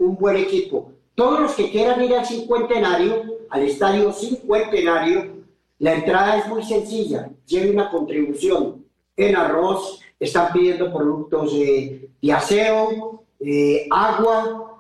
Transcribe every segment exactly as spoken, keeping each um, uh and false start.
un buen equipo. Todos los que quieran ir al cincuentenario, al estadio cincuentenario, la entrada es muy sencilla, lleve una contribución en arroz, están pidiendo productos de, de aseo, eh, agua,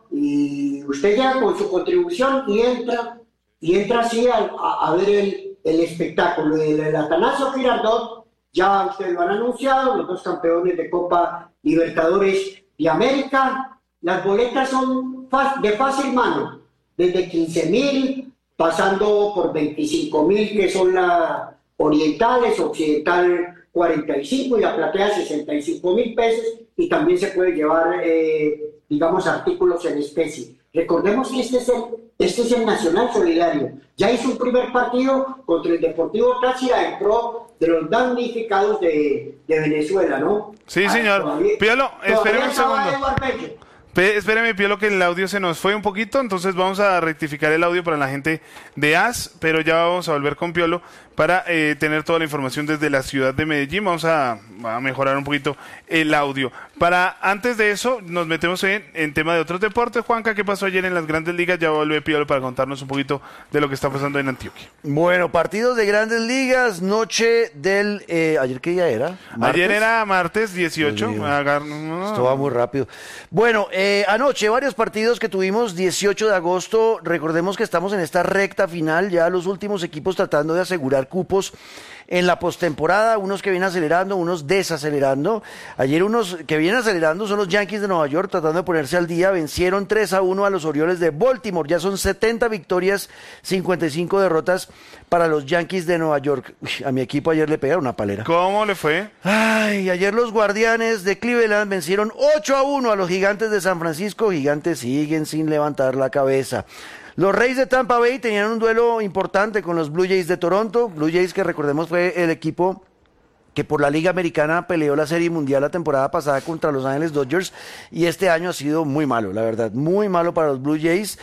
y usted llega con su contribución y entra, y entra así a, a, a ver el, el espectáculo. El, el Atanasio Girardot, ya ustedes lo han anunciado, los dos campeones de Copa Libertadores de América. Las boletas son de fácil mano, desde quince mil, pasando por veinticinco mil, que son las orientales, occidental cuarenta y cinco y la platea sesenta y cinco mil pesos, y también se puede llevar, eh, digamos, artículos en especie. Recordemos que este es, el, este es el Nacional Solidario. Ya hizo un primer partido contra el Deportivo Táchira en pro de los damnificados de, de Venezuela, ¿no? Sí, señor. Ah, todavía, Piolo, espéreme un segundo. Espéreme, Piolo, que el audio se nos fue un poquito, entonces vamos a rectificar el audio para la gente de A S, pero ya vamos a volver con Piolo para eh, tener toda la información desde la ciudad de Medellín. Vamos a, a mejorar un poquito el audio. Para antes de eso, nos metemos en, en tema de otros deportes. Juanca, ¿qué pasó ayer en las Grandes Ligas? Ya vuelve Piolo para contarnos un poquito de lo que está pasando en Antioquia. Bueno, partidos de Grandes Ligas, noche del... Eh, ¿Ayer qué día era? ¿Martes? Ayer era martes dieciocho. Agar... No. Esto va muy rápido. Bueno, eh, anoche varios partidos que tuvimos, dieciocho de agosto. Recordemos que estamos en esta recta final, ya los últimos equipos tratando de asegurar cupos en la postemporada, unos que vienen acelerando, unos desacelerando. Ayer unos que vienen acelerando son los Yankees de Nueva York, tratando de ponerse al día, vencieron tres a uno a los Orioles de Baltimore, ya son setenta victorias, cincuenta y cinco derrotas para los Yankees de Nueva York. Uy, a mi equipo ayer le pegaron una palera. ¿Cómo le fue? Ay, ayer los Guardianes de Cleveland vencieron ocho a uno a los Gigantes de San Francisco. Gigantes siguen sin levantar la cabeza. Los Reyes de Tampa Bay tenían un duelo importante con los Blue Jays de Toronto. Blue Jays, que recordemos fue el equipo que por la Liga Americana peleó la Serie Mundial la temporada pasada contra Los Ángeles Dodgers, y este año ha sido muy malo, la verdad, muy malo para los Blue Jays.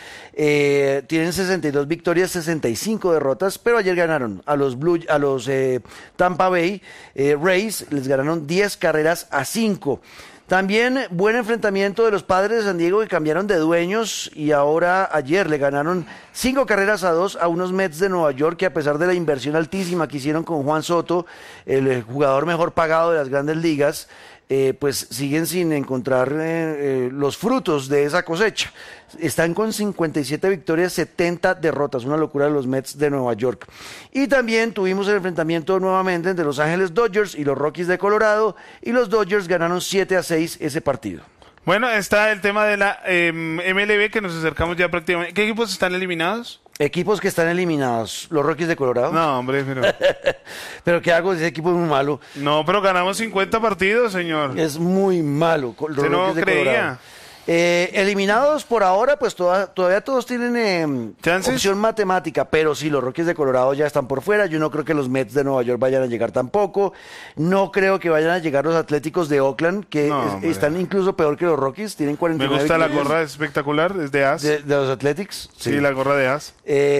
Eh, tienen sesenta y dos victorias, sesenta y cinco derrotas, pero ayer ganaron a los, Blue, a los eh, Tampa Bay eh, Rays, les ganaron diez carreras a cinco. También buen enfrentamiento de los Padres de San Diego, que cambiaron de dueños y ahora ayer le ganaron cinco carreras a dos a unos Mets de Nueva York, que a pesar de la inversión altísima que hicieron con Juan Soto, el jugador mejor pagado de las Grandes Ligas, eh, pues siguen sin encontrar eh, eh, los frutos de esa cosecha. Están con cincuenta y siete victorias, setenta derrotas, una locura de los Mets de Nueva York. Y también tuvimos el enfrentamiento nuevamente entre Los Ángeles Dodgers y los Rockies de Colorado, y los Dodgers ganaron siete a seis ese partido. Bueno, está el tema de la eh, M L B, que nos acercamos ya prácticamente. ¿Qué equipos están eliminados? Equipos que están eliminados. ¿Los Rockies de Colorado? No, hombre, pero... ¿Pero qué hago? Ese equipo es muy malo. No, pero ganamos cincuenta partidos, señor. Es muy malo. Los ¿Usted no de creía? Colorado. Eh, eliminados por ahora, pues toda, todavía todos tienen eh, opción matemática, pero sí, los Rockies de Colorado ya están por fuera. Yo no creo que los Mets de Nueva York vayan a llegar tampoco. No creo que vayan a llegar los Atléticos de Oakland, que no, es, están incluso peor que los Rockies. Tienen cuarenta y nueve. Me gusta victorias. La gorra, es espectacular, es de A S. De, de los Athletics. Sí, sí, la gorra de A S.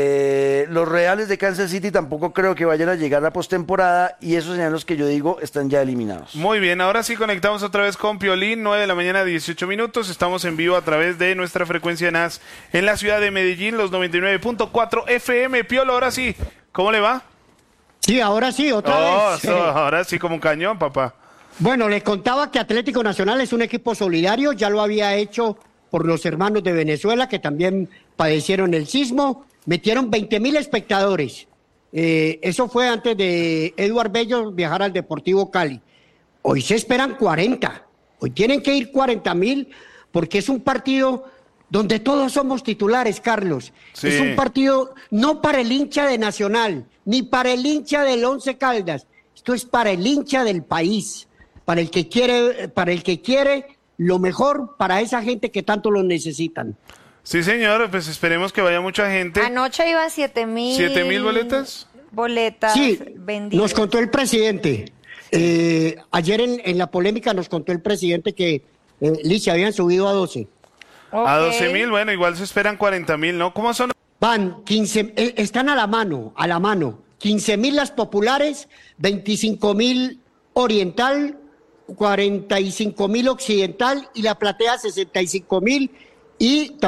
Eh, los Reales de Kansas City tampoco creo que vayan a llegar a postemporada, y esos serían los que yo digo están ya eliminados. Muy bien, ahora sí conectamos otra vez con Piolín, nueve de la mañana, dieciocho minutos. Estamos en vivo a través de nuestra frecuencia en A S en la ciudad de Medellín, los noventa y nueve punto cuatro F M. Piolo, ahora sí, ¿cómo le va? Sí, ahora sí, otra oh, vez. So, ahora sí, como un cañón, papá. Bueno, les contaba que Atlético Nacional es un equipo solidario, ya lo había hecho por los hermanos de Venezuela, que también padecieron el sismo, metieron veinte mil espectadores. Eh, eso fue antes de Eduard Bello viajar al Deportivo Cali. Hoy se esperan cuarenta, hoy tienen que ir cuarenta mil, porque es un partido donde todos somos titulares, Carlos. Sí. Es un partido no para el hincha de Nacional, ni para el hincha del Once Caldas. Esto es para el hincha del país, para el que quiere, para el que quiere lo mejor para esa gente que tanto lo necesitan. Sí, señor, pues esperemos que vaya mucha gente. Anoche iban siete mil. ¿Siete mil boletas? Boletas sí, vendidas. Nos contó el presidente. Eh, ayer en, en la polémica nos contó el presidente que Eh, Licia, habían subido a doce. Okay. A doce mil, bueno, igual se esperan cuarenta mil, ¿no? ¿Cómo son? Van quince, eh, están a la mano, a la mano. quince mil las populares, veinticinco mil oriental, cuarenta y cinco mil occidental y la platea sesenta y cinco mil, y